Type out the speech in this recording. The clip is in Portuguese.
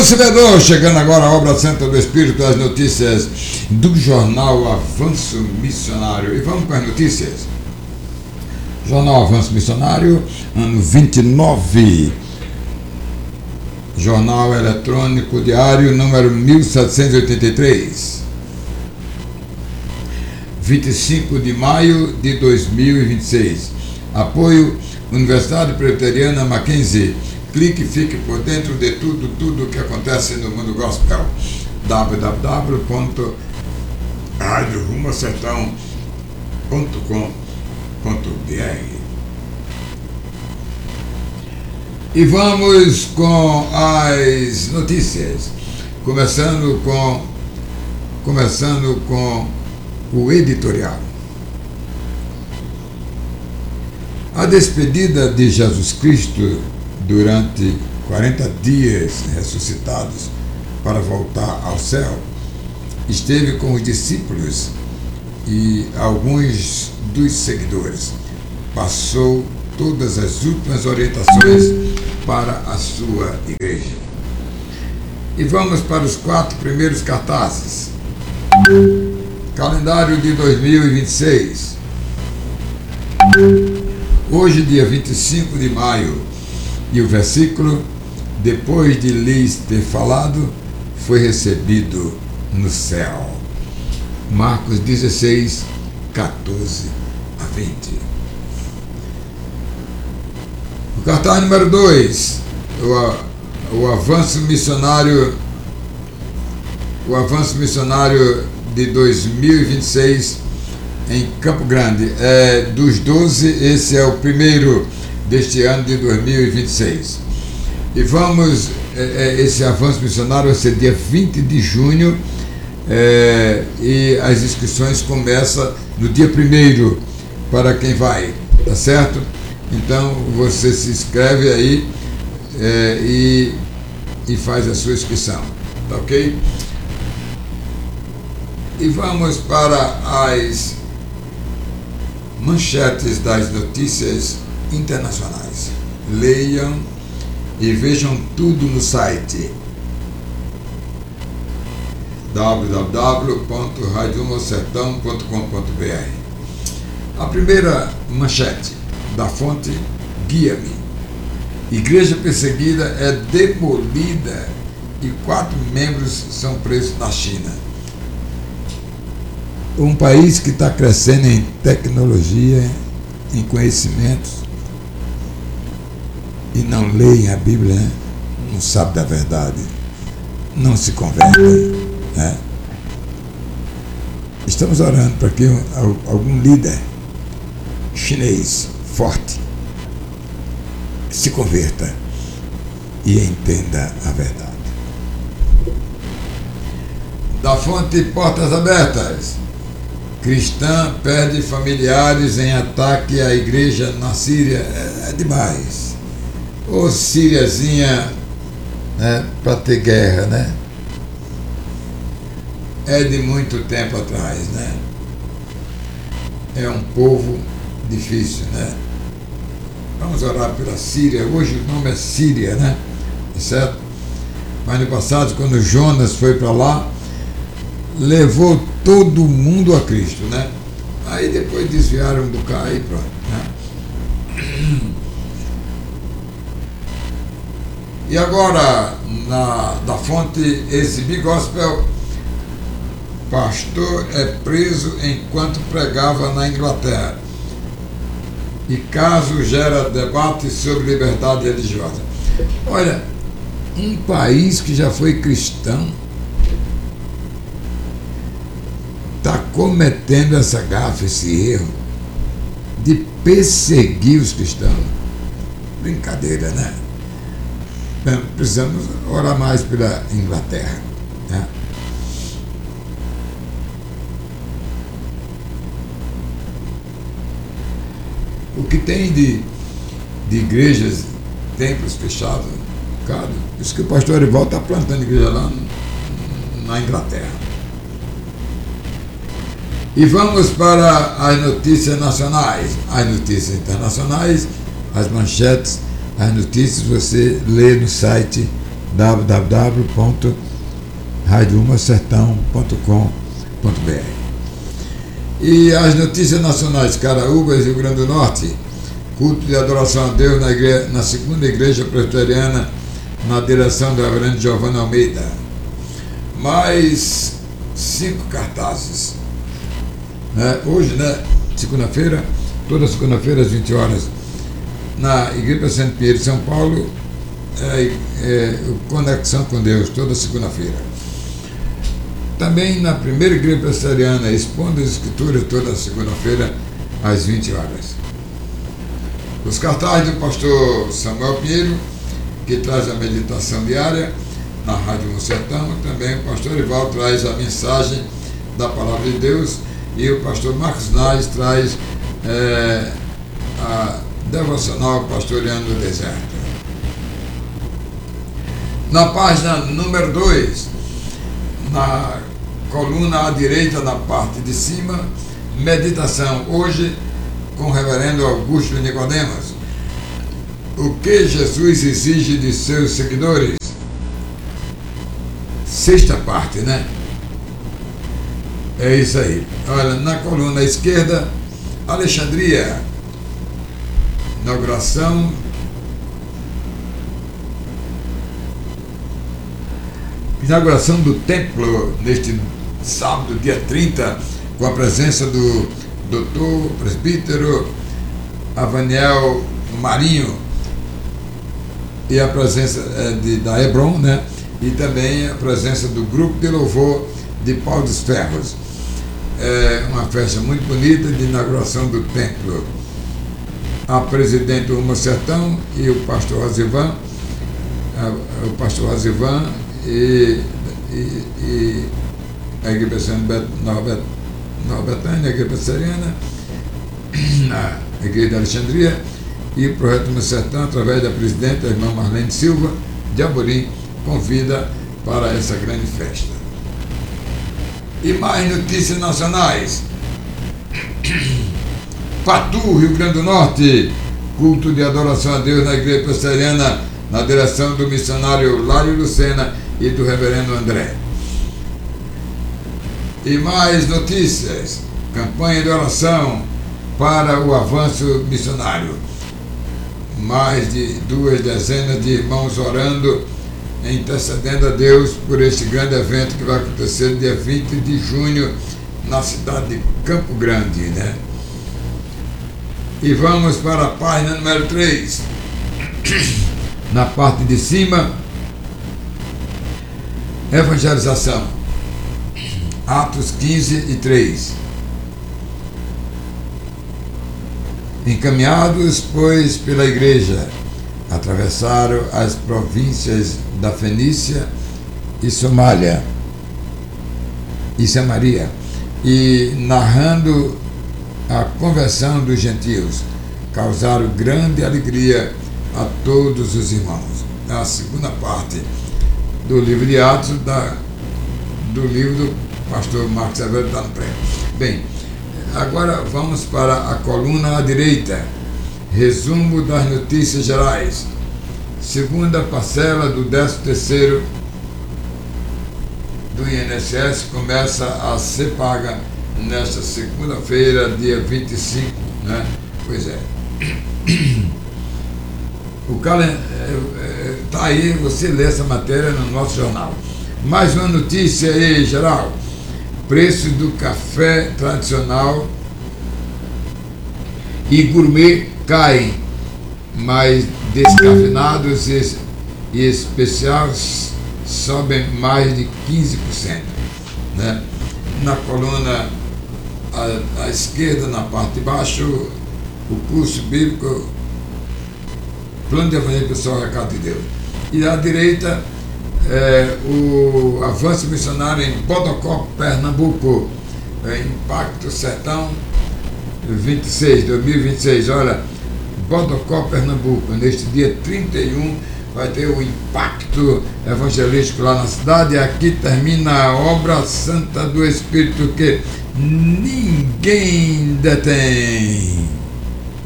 vencedor, chegando agora a obra santa do Espírito, as notícias do jornal Avanço Missionário. E vamos com as notícias. Jornal Avanço Missionário, ano 29. Jornal eletrônico diário, número 1783. 25 de maio de 2026. Apoio Universidade Presbiteriana Mackenzie. Clique e fique por dentro de tudo o que acontece no mundo gospel. www.radiorumosertão.com.br. E vamos com as notícias, começando com o editorial. A despedida de Jesus Cristo durante 40 dias ressuscitados para voltar ao céu, esteve com os discípulos e alguns dos seguidores. Passou todas as últimas orientações para a sua igreja. E vamos para os 4 primeiros cartazes. Calendário de 2026. Hoje, dia 25 de maio, e o versículo, depois de lhes ter falado, foi recebido no céu. Marcos 16, 14 a 20. O cartaz número 2, o avanço missionário de 2026 em Campo Grande. Dos 12, esse é o primeiro deste ano de 2026. E vamos, esse avanço missionário vai ser dia 20 de junho, e as inscrições começam no dia 1º para quem vai, tá certo? Então você se inscreve aí e faz a sua inscrição, tá ok? E vamos para as manchetes das notícias internacionais. Leiam e vejam tudo no site www.radiorumosertão.com.br. A primeira manchete da fonte Guia-me. Igreja perseguida é demolida e 4 membros são presos na China. Um país que está crescendo em tecnologia, em conhecimentos, e não leem a Bíblia, não sabe da verdade, não se convertem, né? Estamos orando para que algum líder chinês forte se converta e entenda a verdade. Da fonte Portas Abertas. Cristã perde familiares em ataque à igreja na Síria. É demais. Ô Síriazinha, né, para ter guerra, né? É de muito tempo atrás, né? É um povo difícil, né? Vamos orar pela Síria. Hoje o nome é Síria, né? Certo? Mas no passado, quando Jonas foi para lá, levou todo mundo a Cristo, né? Aí depois desviaram um bocado e pronto, né? E agora, da fonte Exibir Gospel, pastor é preso enquanto pregava na Inglaterra. E caso gera debate sobre liberdade religiosa. Olha, um país que já foi cristão está cometendo essa gafe, esse erro de perseguir os cristãos. Brincadeira, né? Precisamos orar mais pela Inglaterra, né? O que tem de igrejas, templos fechados, cara, por isso que o pastor Arival está plantando igreja lá na Inglaterra. E vamos para as notícias nacionais, as notícias internacionais, as manchetes, as notícias você lê no site www.radiomasertão.com.br. E as notícias nacionais: Caraúbas, Rio Grande do Norte, culto de adoração a Deus na segunda igreja presbiteriana, na direção do reverendo Giovanni Almeida. Mais 5 cartazes. Hoje, segunda-feira, toda segunda-feira às 20 horas, na Igreja Santo Pinheiro de São Paulo, Conexão com Deus, toda segunda-feira. Também na primeira Igreja Presbiteriana, Expondo as Escrituras, toda segunda-feira às 20 horas. Os cartazes do pastor Samuel Pinheiro, que traz a meditação diária na Rádio No Sertão. Também o pastor Ival traz a mensagem da Palavra de Deus, e o pastor Marcos Nais traz a devocional Pastoreando o Deserto. Na página número 2, na coluna à direita, na parte de cima, meditação hoje com o reverendo Augusto Nicodemos. O que Jesus exige de seus seguidores? Sexta parte, É isso aí. Olha, na coluna à esquerda, Alexandria, inauguração do templo neste sábado, dia 30, com a presença do doutor presbítero Avaniel Marinho e a presença da Hebron, e também a presença do grupo de louvor de Pau dos Ferros. É uma festa muito bonita de inauguração do templo. A presidente do Rumo Sertão e o pastor Rosivan, e a Igreja Nova Betânia, a Igreja Presbiteriana, a Igreja de Alexandria, e o Projeto Rumo Sertão, através da presidente, a irmã Marlene Silva, de Aborim, convida para essa grande festa. E mais notícias nacionais. Patu, Rio Grande do Norte, culto de adoração a Deus na Igreja Presbiteriana, na direção do missionário Lário Lucena e do reverendo André. E mais notícias. Campanha de oração para o avanço missionário. Mais de 2 dezenas de irmãos orando, intercedendo a Deus por este grande evento que vai acontecer no dia 20 de junho na cidade de Campo Grande, E vamos para a página número 3. Na parte de cima, evangelização. Atos 15:3. Encaminhados, pois, pela igreja, atravessaram as províncias da Fenícia e Somália e Samaria, e narrando a conversão dos gentios, causaram grande alegria a todos os irmãos. É a segunda parte do livro de Atos, do livro do pastor Marcos Severo, está no prêmio. Bem, agora vamos para a coluna à direita. Resumo das notícias gerais. Segunda parcela do 13º do INSS começa a ser paga nesta segunda-feira, dia 25, Pois é. O calendário está aí, você lê essa matéria no nosso jornal. Mais uma notícia aí, geral. Preço do café tradicional e gourmet caem, mas descafeinados e especiais sobem mais de 15%. Na coluna à esquerda, na parte de baixo, o curso bíblico, plano de evangelho pessoal, recado de Deus. E à direita, o avanço missionário em Bodocó, Pernambuco, Impacto Sertão 2026. Olha, Bodocó, Pernambuco, neste dia 31 vai ter o impacto evangelístico lá na cidade. E aqui termina a obra santa do Espírito que ninguém detém.